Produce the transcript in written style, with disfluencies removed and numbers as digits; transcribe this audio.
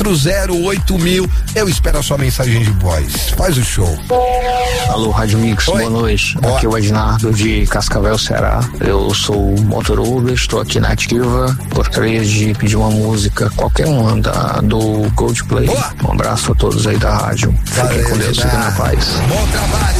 08000. Eu espero a sua mensagem de voz. Faz o show. Alô, Rádio Mix, boa noite. Aqui é o Ednardo de Cascavel, Ceará. Eu sou motor Uber, estou aqui na ativa. Gostaria de pedir uma música, qualquer uma, do Coldplay. Um abraço a todos aí da rádio. Fiquem com Deus, fiquem na paz. Bom trabalho.